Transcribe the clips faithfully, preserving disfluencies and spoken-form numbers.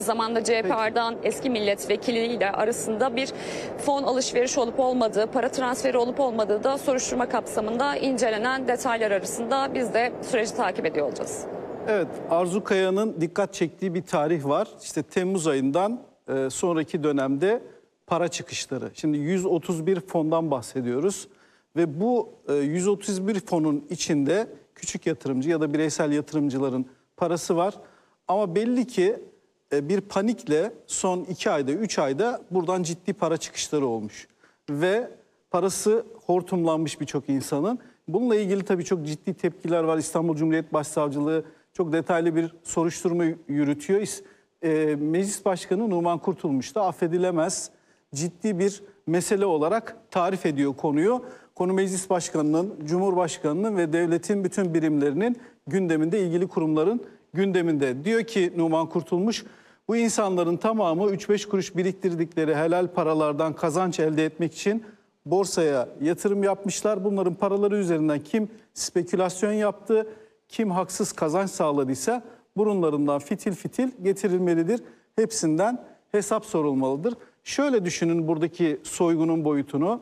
Zamanda C H P'den eski milletvekiliyle arasında bir fon alışverişi olup olmadığı, para transferi olup olmadığı da soruşturma kapsamında incelenen detaylar arasında. Biz de süreci takip ediyor olacağız. Evet, Arzu Kaya'nın dikkat çektiği bir tarih var. İşte Temmuz ayından e, sonraki dönemde para çıkışları. Şimdi yüz otuz bir fondan bahsediyoruz ve bu e, yüz otuz bir fonun içinde küçük yatırımcı ya da bireysel yatırımcıların parası var. Ama belli ki e, bir panikle son iki ayda, üç ayda buradan ciddi para çıkışları olmuş. Ve parası hortumlanmış birçok insanın. Bununla ilgili tabii çok ciddi tepkiler var. İstanbul Cumhuriyet Başsavcılığı çok detaylı bir soruşturma yürütüyor. E, Meclis Başkanı Numan Kurtulmuş da affedilemez ciddi bir mesele olarak tarif ediyor konuyu. Konu Meclis Başkanı'nın, Cumhurbaşkanı'nın ve devletin bütün birimlerinin gündeminde, ilgili kurumların gündeminde. Diyor ki Numan Kurtulmuş, bu insanların tamamı üç beş kuruş biriktirdikleri helal paralardan kazanç elde etmek için borsaya yatırım yapmışlar. Bunların paraları üzerinden kim spekülasyon yaptı, kim haksız kazanç sağladıysa burunlarından fitil fitil getirilmelidir. Hepsinden hesap sorulmalıdır. Şöyle düşünün buradaki soygunun boyutunu.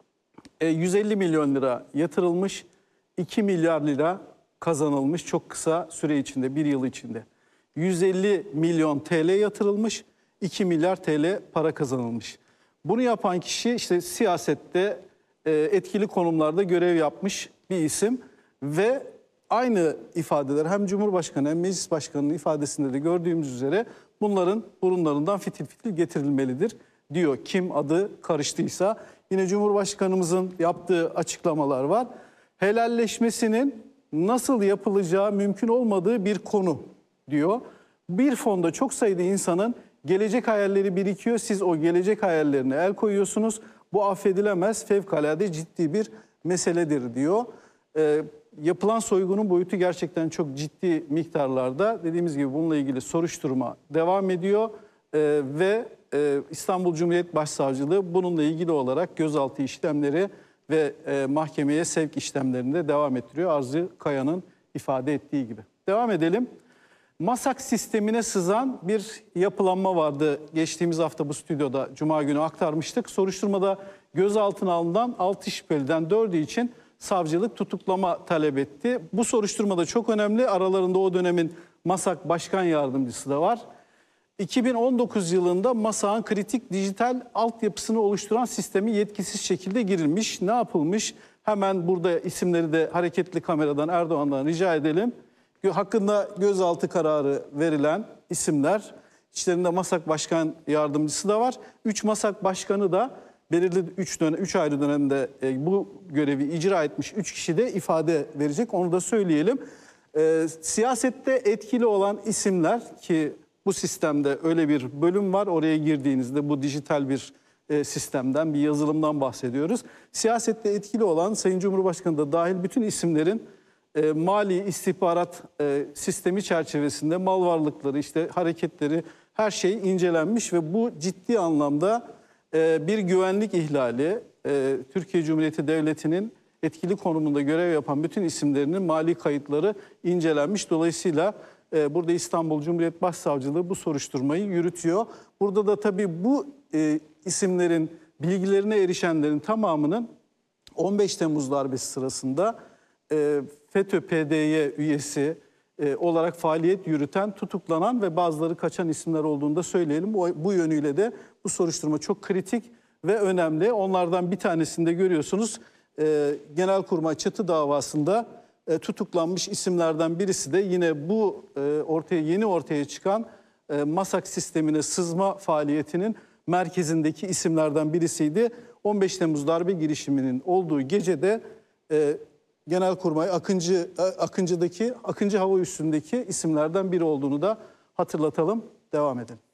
E, yüz elli milyon lira yatırılmış, iki milyar lira kazanılmış çok kısa süre içinde, bir yıl içinde. yüz elli milyon T L yatırılmış, iki milyar T L para kazanılmış. Bunu yapan kişi işte siyasette e, etkili konumlarda görev yapmış bir isim ve aynı ifadeler hem Cumhurbaşkanı hem Meclis Başkanı'nın ifadesinde de gördüğümüz üzere bunların burunlarından fitil fitil getirilmelidir diyor. Kim adı karıştıysa. Yine Cumhurbaşkanımızın yaptığı açıklamalar var. Helalleşmesinin nasıl yapılacağı mümkün olmadığı bir konu diyor. Bir fonda çok sayıda insanın gelecek hayalleri birikiyor. Siz o gelecek hayallerine el koyuyorsunuz. Bu affedilemez, fevkalade ciddi bir meseledir diyor. Ee, yapılan soygunun boyutu gerçekten çok ciddi miktarlarda. Dediğimiz gibi bununla ilgili soruşturma devam ediyor. Ee, ve e, İstanbul Cumhuriyet Başsavcılığı bununla ilgili olarak gözaltı işlemleri ve e, mahkemeye sevk işlemlerini de devam ettiriyor. Arzu Kaya'nın ifade ettiği gibi. Devam edelim. MASAK sistemine sızan bir yapılanma vardı. Geçtiğimiz hafta bu stüdyoda Cuma günü aktarmıştık. Soruşturmada gözaltına alınan altı şüpheliden dördü için savcılık tutuklama talep etti. Bu soruşturmada çok önemli. Aralarında o dönemin MASAK Başkan Yardımcısı da var. iki bin on dokuz yılında MASAK'ın kritik dijital altyapısını oluşturan sistemi yetkisiz şekilde girilmiş. Ne yapılmış? Hemen burada isimleri de hareketli kameradan Erdoğan'dan rica edelim. Hakkında gözaltı kararı verilen isimler, içlerinde MASAK Başkan Yardımcısı da var. Üç MASAK Başkanı da belirli üç dönem, üç ayrı dönemde e, bu görevi icra etmiş üç kişi de ifade verecek. Onu da söyleyelim. E, siyasette etkili olan isimler ki bu sistemde öyle bir bölüm var. Oraya girdiğinizde bu dijital bir e, sistemden, bir yazılımdan bahsediyoruz. Siyasette etkili olan Sayın Cumhurbaşkanı da dahil bütün isimlerin E, mali istihbarat e, sistemi çerçevesinde mal varlıkları, işte hareketleri, her şey incelenmiş ve bu ciddi anlamda e, bir güvenlik ihlali. E, Türkiye Cumhuriyeti Devleti'nin etkili konumunda görev yapan bütün isimlerinin mali kayıtları incelenmiş. Dolayısıyla e, burada İstanbul Cumhuriyet Başsavcılığı bu soruşturmayı yürütüyor. Burada da tabii bu e, isimlerin bilgilerine erişenlerin tamamının on beş Temmuz darbesi sırasında E, FETÖ P D Y üyesi e, olarak faaliyet yürüten, tutuklanan ve bazıları kaçan isimler olduğunu da söyleyelim. Bu, bu yönüyle de bu soruşturma çok kritik ve önemli. Onlardan bir tanesini de görüyorsunuz. E, Genelkurmay Çatı davasında e, tutuklanmış isimlerden birisi de yine bu e, ortaya yeni ortaya çıkan e, MASAK sistemine sızma faaliyetinin merkezindeki isimlerden birisiydi. on beş Temmuz darbe girişiminin olduğu gecede e, Genelkurmay Akıncı Akıncı'daki Akıncı Hava Üssü'ndeki isimlerden biri olduğunu da hatırlatalım. Devam edelim.